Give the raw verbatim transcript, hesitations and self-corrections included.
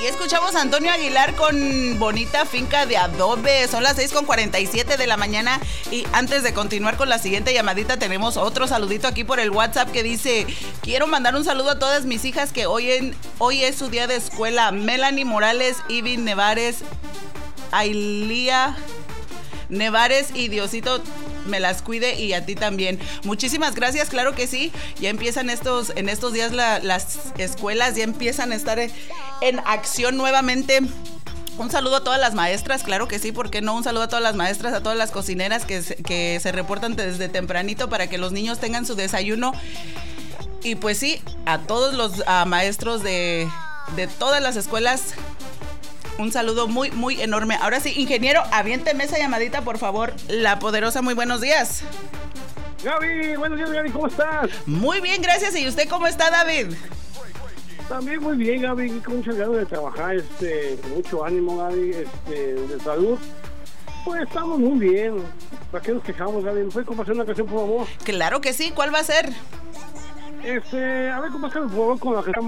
Y escuchamos a Antonio Aguilar con Bonita Finca de Adobe. Son las seis con cuarenta y siete de la mañana. Y antes de continuar con la siguiente llamadita, tenemos otro saludito aquí por el WhatsApp que dice: quiero mandar un saludo a todas mis hijas que hoy, en, hoy es su día de escuela. Melanie Morales, Ivy Nevares, Ailía Nevares y Diosito me las cuide, y a ti también. Muchísimas gracias, claro que sí. Ya empiezan estos, en estos días la, las escuelas ya empiezan a estar en, en acción nuevamente. Un saludo a todas las maestras, claro que sí, ¿por qué no? Un saludo a todas las maestras, a todas las cocineras que, que se reportan desde tempranito para que los niños tengan su desayuno. Y pues sí, a todos los a maestros de, de todas las escuelas, un saludo muy, muy enorme. Ahora sí, ingeniero, aviénteme esa llamadita, por favor. La Poderosa, muy buenos días. Gaby, buenos días, Gaby, ¿cómo estás? Muy bien, gracias. ¿Y usted cómo está, David? También muy bien, Gaby, con muchas ganas de trabajar, este, con mucho ánimo, Gaby, este, de salud. Pues estamos muy bien. ¿Para qué nos quejamos, Gaby? ¿Me puede compartir una canción, por favor? Claro que sí, ¿cuál va a ser? Este, a ver, compártelo, por favor, con la que estamos.